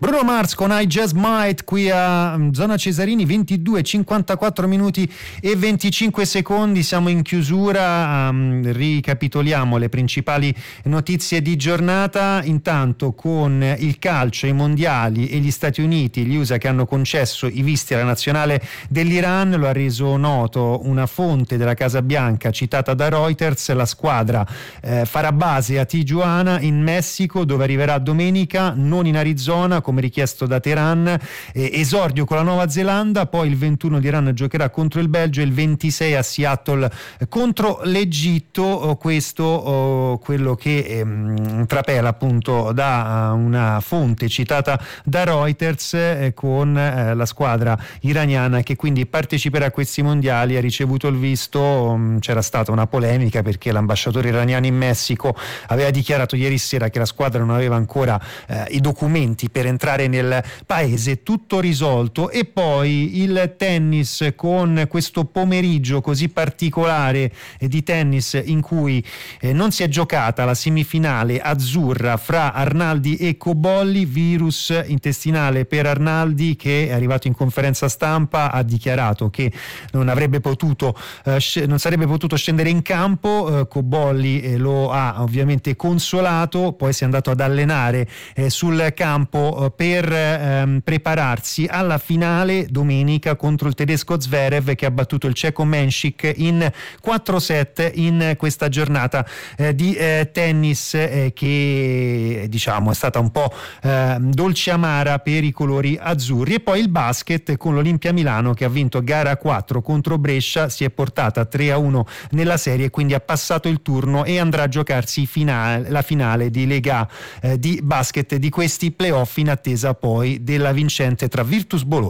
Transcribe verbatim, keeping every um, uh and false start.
Bruno Mars con I Just Might qui a Zona Cesarini, ventidue, cinquantaquattro minuti e venticinque secondi, siamo in chiusura. Um, ricapitoliamo le principali notizie di giornata, intanto con il calcio, i mondiali e gli Stati Uniti, gli U S A che hanno concesso i visti alla nazionale dell'Iran. Lo ha reso noto una fonte della Casa Bianca citata da Reuters. La squadra eh, farà base a Tijuana in Messico, dove arriverà domenica, non in Arizona come richiesto da Teheran. Eh, esordio con la Nuova Zelanda, poi il ventuno l'Iran giocherà contro il Belgio e il ventisei a Seattle eh, contro l'Egitto. Oh, questo oh, quello che ehm, trapela appunto da uh, una fonte citata da Reuters, eh, con eh, la squadra iraniana che quindi parteciperà a questi mondiali. Ha ricevuto il visto, um, c'era stata una polemica perché l'ambasciatore iraniano in Messico aveva dichiarato ieri sera che la squadra non aveva ancora eh, i documenti per entrare nel paese. Tutto risolto. E poi il tennis, con questo pomeriggio così particolare eh, di tennis in cui eh, non si è giocata la semifinale azzurra fra Arnaldi e Cobolli. Virus intestinale per Arnaldi, che è arrivato in conferenza stampa, ha dichiarato che non avrebbe potuto eh, sc- non sarebbe potuto scendere in campo. eh, Cobolli eh, lo ha ovviamente consolato, poi si è andato ad allenare eh, sul campo eh, per ehm, prepararsi alla finale domenica contro il tedesco Zverev, che ha battuto il ceco Menšik in quattro set in questa giornata eh, di eh, tennis eh, che diciamo è stata un po' eh, dolce amara per i colori azzurri. E poi il basket, con l'Olimpia Milano che ha vinto gara quattro contro Brescia, si è portata tre a uno nella serie, quindi ha passato il turno e andrà a giocarsi finale, la finale di Lega eh, di basket di questi playoff, in attesa poi della vincente tra Virtus Bologna